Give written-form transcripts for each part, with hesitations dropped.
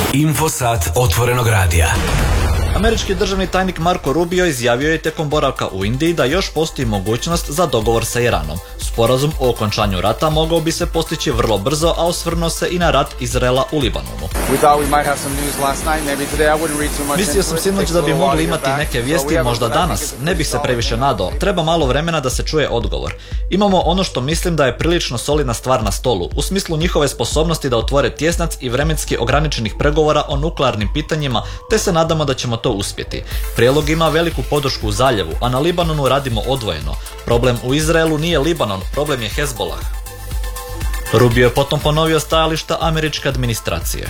Infosat otvorenog radija. Američki državni tajnik Marco Rubio izjavio je tijekom boravka u Indiji da još postoji mogućnost za dogovor sa Iranom. Sporazum o okončanju rata mogao bi se postići vrlo brzo, a osvrnuo se i na rat Izraela u Libanonu. Mislio sam sinoć da bi mogli imati neke vijesti, možda danas. Ne bih se previše nadao. Treba malo vremena da se čuje odgovor. Imamo ono što mislim da je prilično solidna stvar na stolu, u smislu njihove sposobnosti da otvore tjesnac i vremenski ograničenih pregovora o nuklearnim pitanjima, te se nadamo da ćemo to uspjeti. Prijedlog ima veliku podršku u zaljevu, a na Libanonu radimo odvojeno. Problem u Izraelu nije Libanon, problem je Hezbollah. Rubio je potom ponovio stajališta američke administracije.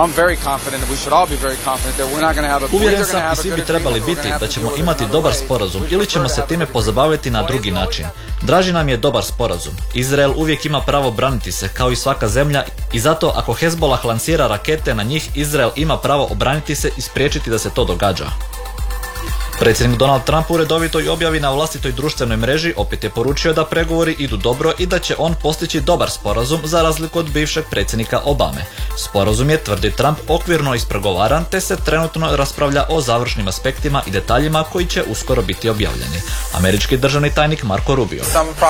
Uvjeren sam i svi bi trebali biti da ćemo imati dobar sporazum ili ćemo se time pozabaviti na drugi način. Draži nam je dobar sporazum. Izrael uvijek ima pravo braniti se kao i svaka zemlja i zato ako Hezbollah lansira rakete na njih, Izrael ima pravo obraniti se i spriječiti da se to događa. Predsjednik Donald Trump u redovitoj objavi na vlastitoj društvenoj mreži opet je poručio da pregovori idu dobro i da će on postići dobar sporazum za razliku od bivšeg predsjednika Obame. Sporazum je, tvrdi Trump, okvirno ispregovaran te se trenutno raspravlja o završnim aspektima i detaljima koji će uskoro biti objavljeni. Američki državni tajnik Marco Rubio.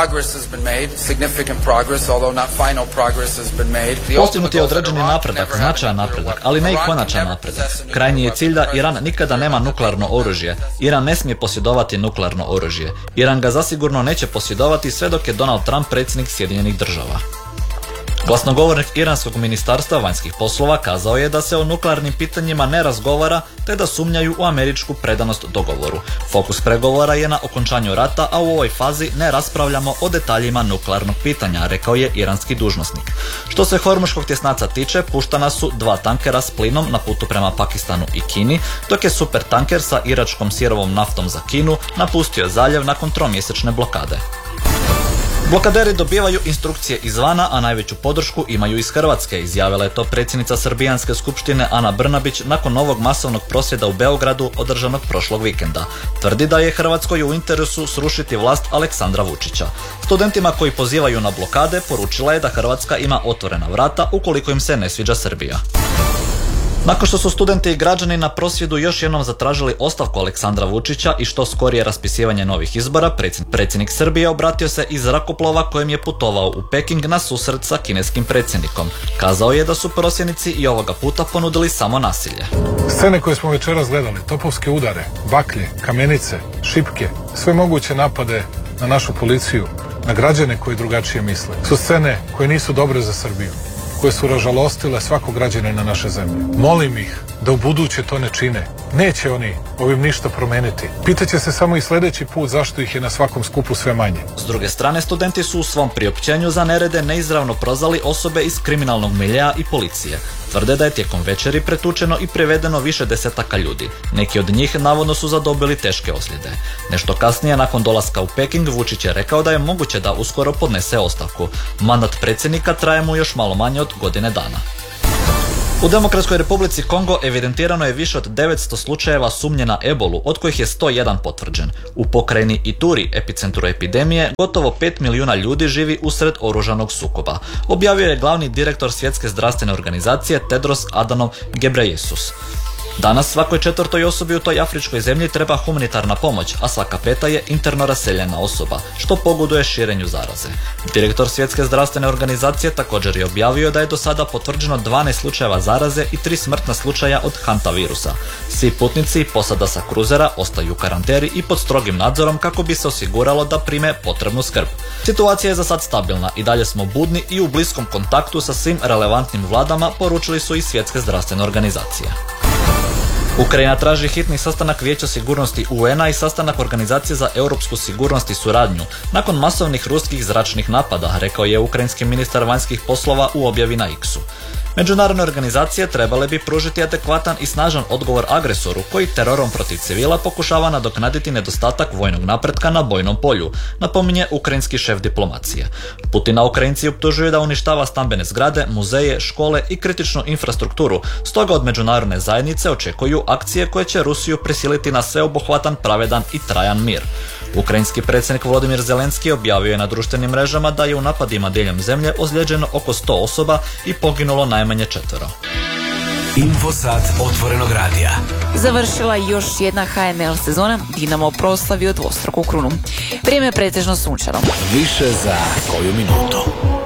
Postignut je određeni napredak, značajan napredak, ali ne i konačan napredak. Krajnji je cilj da Iran nikada nema nuklearno oružje. Iran ne smije posjedovati nuklearno oružje. Iran ga zasigurno neće posjedovati sve dok je Donald Trump predsjednik Sjedinjenih Država. Glasnogovornik Iranskog ministarstva vanjskih poslova kazao je da se o nuklearnim pitanjima ne razgovara te da sumnjaju u američku predanost dogovoru. Fokus pregovora je na okončanju rata, a u ovoj fazi ne raspravljamo o detaljima nuklearnog pitanja, rekao je iranski dužnosnik. Što se Hormuškog tjesnaca tiče, puštana su 2 tankera s plinom na putu prema Pakistanu i Kini, dok je supertanker sa iračkom sirovom naftom za Kinu napustio zaljev nakon 3-mjesečne blokade. Blokaderi dobivaju instrukcije izvana, a najveću podršku imaju iz Hrvatske, izjavila je to predsjednica Srbijanske skupštine Ana Brnabić nakon novog masovnog prosvjeda u Beogradu održanog prošlog vikenda. Tvrdi da je Hrvatskoj u interesu srušiti vlast Aleksandra Vučića. Studentima koji pozivaju na blokade poručila je da Hrvatska ima otvorena vrata ukoliko im se ne sviđa Srbija. Nakon što su studenti i građani na prosvjedu još jednom zatražili ostavku Aleksandra Vučića i što skorije raspisivanje novih izbora, predsjednik Srbije obratio se iz zrakoplova kojem je putovao u Peking na susret sa kineskim predsjednikom. Kazao je da su prosvjednici i ovoga puta ponudili samo nasilje. Scene koje smo večeras gledali, topovske udare, baklje, kamenice, šipke, sve moguće napade na našu policiju, na građane koji drugačije misle, su scene koje nisu dobre za Srbiju, koje su ražalostile svakog građanina naše zemlje. Molim ih da u buduće to ne čine. Neće oni ovim ništa promeniti. Pitaće se samo i sljedeći put zašto ih je na svakom skupu sve manje. S druge strane, studenti su u svom priopćenju za nerede neizravno prozvali osobe iz kriminalnog miljea i policije. Tvrde da je tijekom večeri pretučeno i privedeno više desetaka ljudi. Neki od njih navodno su zadobili teške ozljede. Nešto kasnije, nakon dolaska u Peking, Vučić je rekao da je moguće da uskoro podnese ostavku. Mandat predsjednika traje mu još malo manje od godine dana. U Demokratskoj Republici Kongo evidentirano je više od 900 slučajeva sumnje na ebolu, od kojih je 101 potvrđen. U pokrajini Ituri, epicentru epidemije, gotovo 5 milijuna ljudi živi usred oružanog sukoba, objavio je glavni direktor Svjetske zdravstvene organizacije Tedros Adhanom Ghebreyesus. Danas svakoj 4. osobi u toj afričkoj zemlji treba humanitarna pomoć, a svaka 5. je interno raseljena osoba, što pogoduje širenju zaraze. Direktor Svjetske zdravstvene organizacije također je objavio da je do sada potvrđeno 12 slučajeva zaraze i 3 smrtna slučaja od hantavirusa. Svi putnici i posada sa kruzera ostaju u karanteni i pod strogim nadzorom kako bi se osiguralo da prime potrebnu skrb. Situacija je za sad stabilna i dalje smo budni i u bliskom kontaktu sa svim relevantnim vladama, poručili su i Svjetske zdravstvene organizacije. Ukrajina traži hitni sastanak Vijeća sigurnosti UN-a i sastanak Organizacije za europsku sigurnost i suradnju nakon masovnih ruskih zračnih napada, rekao je ukrajinski ministar vanjskih poslova u objavi na X-u. Međunarodne organizacije trebale bi pružiti adekvatan i snažan odgovor agresoru koji terorom protiv civila pokušava nadoknaditi nedostatak vojnog napretka na bojnom polju, napominje ukrajinski šef diplomacije. Putina Ukrajinci optužuju da uništava stambene zgrade, muzeje, škole i kritičnu infrastrukturu, stoga od međunarodne zajednice očekuju akcije koje će Rusiju prisiliti na sveobuhvatan, pravedan i trajan mir. Ukrajinski predsjednik Volodymyr Zelenski objavio je na društvenim mrežama da je u napadima diljem zemlje ozlijeđeno oko 100 osoba i poginulo najmanje 4. Infosat otvorenog radija. Završila još jedna HNL sezona, Dinamo proslavio dvostruku krunu. Vrijeme je pretežno sunčano. Više za koju minutu.